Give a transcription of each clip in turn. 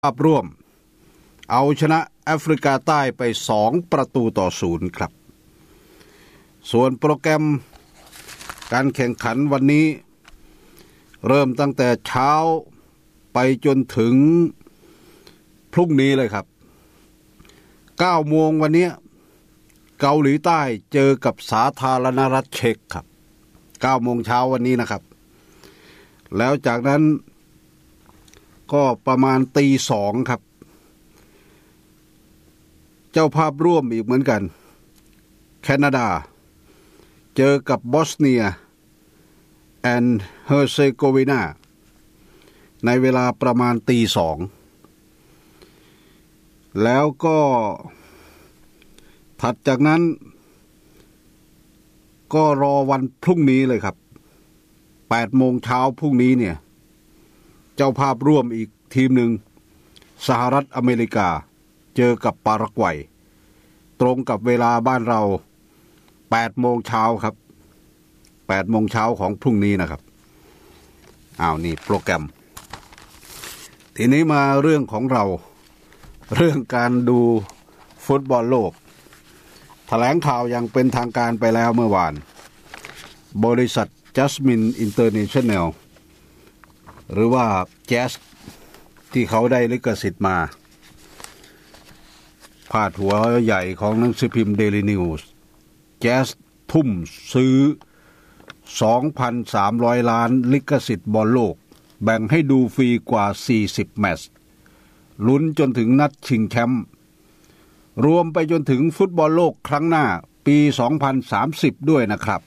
ภาพร่วมเอาชนะแอฟริกาใต้ไป2-0ครับส่วนโปรแกรมการแข่งขันวันนี้เริ่มตั้งแต่เช้าไปจนถึงพรุ่งนี้เลยครับ9 โมงวันนี้เกาหลีใต้เจอกับสาธารณรัฐเช็กครับ9 โมงเช้าวันนี้นะครับแล้วจากนั้นก็ประมาณตี 2ครับเจ้าภาพร่วมอีกเหมือนกันแคนาดาเจอกับบอสเนียแอนด์เฮอร์เซโกวีนาในเวลาประมาณตี 2แล้วก็ถัดจากนั้นก็รอวันพรุ่งนี้เลยครับ8 โมงเช้าพรุ่งนี้เนี่ยเจ้าภาพร่วมอีกทีมหนึ่งสหรัฐอเมริกาเจอกับปารากวัยตรงกับเวลาบ้านเรา8 โมงเช้าครับ8 โมงเช้าของพรุ่งนี้นะครับนี่โปรแกรมทีนี้มาเรื่องของเราเรื่องการดูฟุตบอลโลกแถลงข่าวอย่างเป็นทางการไปแล้วเมื่อวานบริษัท Jasmine International หรือว่า Jazz ที่เขาได้ลิขสิทธิ์มาพาดหัวใหญ่ของหนังสือพิมพ์ Daily News Jazz ทุ่มซื้อ 2,300 ล้านลิขสิทธิ์บอลโลกแบ่งให้ดูฟรีกว่า40แมตช์ลุ้นจนถึงนัดชิงแชมป์รวมไปจนถึงฟุตบอลโลกครั้งหน้าปี2030ด้วยนะครับ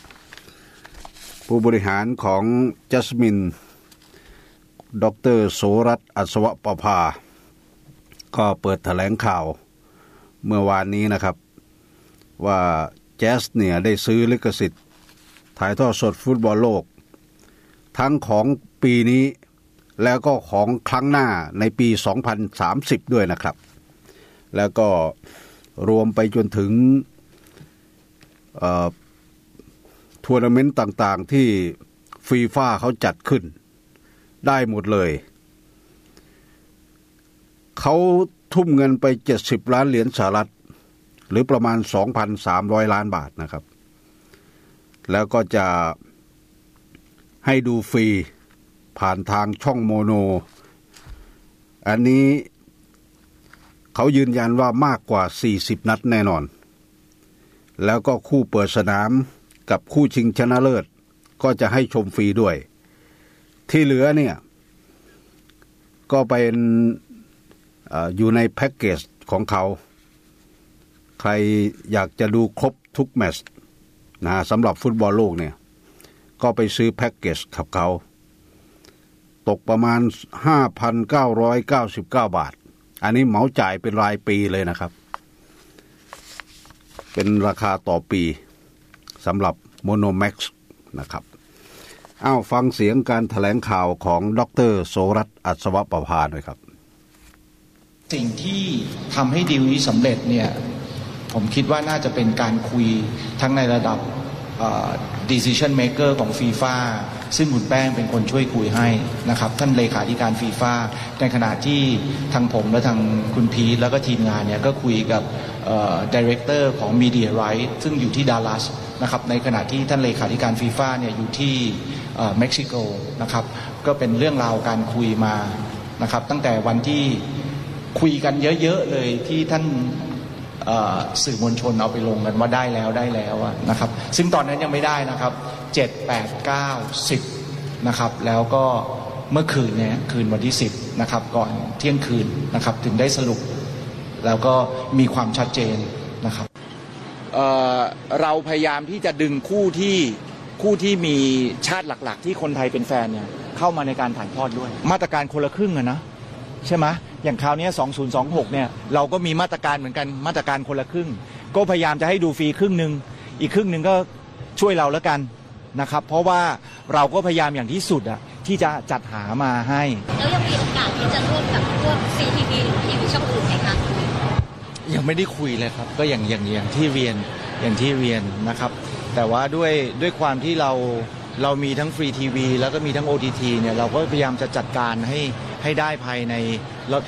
ผู้บริหารของจัสมินดร.โสรัตน์ อัศวประภาก็เปิดแถลงข่าวเมื่อวานนี้นะครับว่าแจ๊สเนี่ยได้ซื้อลิขสิทธิ์ถ่ายทอดสดฟุตบอลโลกทั้งของปีนี้แล้วก็ของครั้งหน้าในปี2030ด้วยนะครับแล้วก็รวมไปจนถึงทัวร์นาเมนต์ต่างๆที่ฟีฟ่าเขาจัดขึ้นได้หมดเลยเขาทุ่มเงินไป70 ล้านเหรียญสหรัฐหรือประมาณ 2,300 ล้านบาทนะครับแล้วก็จะให้ดูฟรีผ่านทางช่องโมโนอันนี้เขายืนยันว่ามากกว่า40นัดแน่นอนแล้วก็คู่เปิดสนามกับคู่ชิงชนะเลิศก็จะให้ชมฟรีด้วยที่เหลือเนี่ยก็เป็นอยู่ในแพ็กเกจของเขาใครอยากจะดูครบทุกแมตช์นะสำหรับฟุตบอลโลกเนี่ยก็ไปซื้อแพ็กเกจกับเขาตกประมาณ 5,999 บาทอันนี้เหมาจ่ายเป็นรายปีเลยนะครับเป็นราคาต่อปีสำหรับโมโนแม็กซ์นะครับฟังเสียงการแถลงข่าวของดร.โสรัตน์ อัศวประภาหน่อยครับสิ่งที่ทำให้ดีลนี้สำเร็จเนี่ยผมคิดว่าน่าจะเป็นการคุยทั้งในระดับdecision maker ของ FIFA ซึ่งคุณแป้งเป็นคนช่วยคุยให้นะครับท่านเลขาธิการ FIFA ในขณะที่ทางผมและทางคุณพีทแล้วก็ทีมงานเนี่ยก็คุยกับdirector ของ Media Right ซึ่งอยู่ที่ดัลลัสนะครับในขณะที่ท่านเลขาธิการ FIFA เนี่ยอยู่ที่เม็กซิโกนะครับก็เป็นเรื่องราวการคุยมานะครับตั้งแต่วันที่คุยกันเยอะๆเลยที่ท่านสื่อมวลชนเอาไปลงกันว่าได้แล้วนะครับซึ่งตอนนั้นยังไม่ได้นะครับ7 8 9 10นะครับแล้วก็เมื่อคืนเนี่ยคืนวันที่10นะครับก่อนเที่ยงคืนนะครับถึงได้สรุปแล้วก็มีความชัดเจนนะครับเราพยายามที่จะดึงคู่ที่มีชาติหลักๆที่คนไทยเป็นแฟนเนี่ยเข้ามาในการถ่ายทอดด้วยมาตรการคนละครึ่งนะใช่ไหมอย่างคราวนี้2026เนี่ยเราก็มีมาตรการเหมือนกันมาตรการคนละครึ่งก็พยายามจะให้ดูฟรีครึ่งนึงอีกครึ่งนึงก็ช่วยเราแล้วกันนะครับเพราะว่าเราก็พยายามอย่างที่สุดที่จะจัดหามาให้แล้วยังมีโอกาสที่จะร่วมกับพวก CTV หรือทีวีช่องอื่นไหมคะยังไม่ได้คุยเลยครับก็อย่างที่เรียนนะครับแต่ว่าด้วยความที่เรามีทั้งฟรีทีวีแล้วก็มีทั้ง OTT เนี่ยเราก็พยายามจะจัดการให้ได้ภายใน